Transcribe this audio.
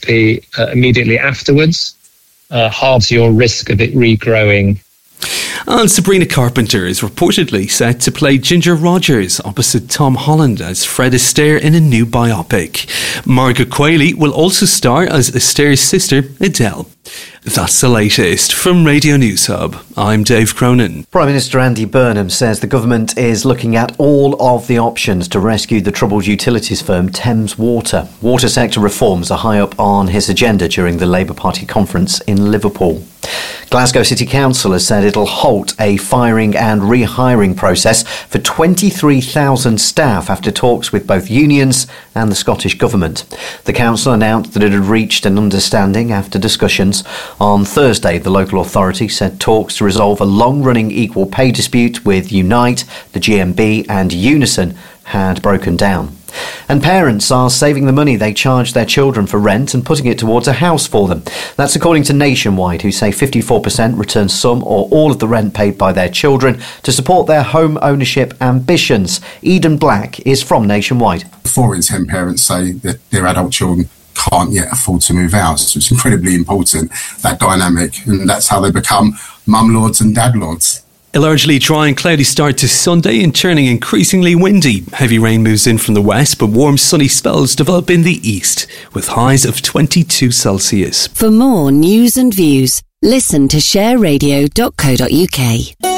be immediately afterwards, halves your risk of it regrowing. And Sabrina Carpenter is reportedly set to play Ginger Rogers opposite Tom Holland as Fred Astaire in a new biopic. Margaret Qualley will also star as Astaire's sister, Adele. That's the latest from Radio News Hub. I'm Dave Cronin. Prime Minister Andy Burnham says the government is looking at all of the options to rescue the troubled utilities firm Thames Water. Water sector reforms are high up on his agenda during the Labour Party conference in Liverpool. Glasgow City Council has said it'll halt a firing and rehiring process for 23,000 staff after talks with both unions and the Scottish Government. The council announced that it had reached an understanding after discussions. On Thursday, the local authority said talks to resolve a long-running equal pay dispute with Unite, the GMB and Unison had broken down. And parents are saving the money they charge their children for rent and putting it towards a house for them. That's according to Nationwide, who say 54% return some or all of the rent paid by their children to support their home ownership ambitions. Eden Black is from Nationwide. 4 in 10 parents say that their adult children can't yet afford to move out. So it's incredibly important, that dynamic, and that's how they become mum lords and dad lords. A largely dry and cloudy start to Sunday and turning increasingly windy. Heavy rain moves in from the west, but warm sunny spells develop in the east, with highs of 22 Celsius. For more news and views, listen to shareradio.co.uk.